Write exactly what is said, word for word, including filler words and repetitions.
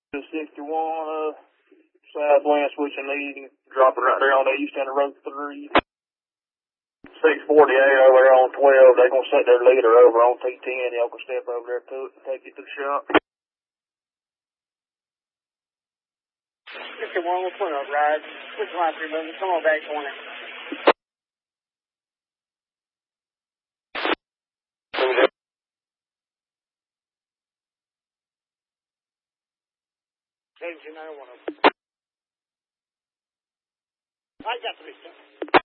sixty-one, uh, southwest, switching lead, dropping right there on the east end of road three. six forty-eight over there on twelve, they're going to set their leader over on T ten. Y'all can step over there to it and take it to the shop. fifty-one, we'll put up, ride. Switch line three moving. Come on back twenty. seventeen nine one. I got three steps.